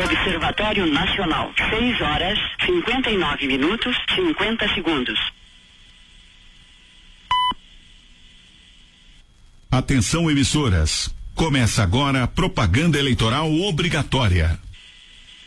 Observatório Nacional, 6 horas, 59 minutos, 50 segundos. Atenção, emissoras. Começa agora a propaganda eleitoral obrigatória.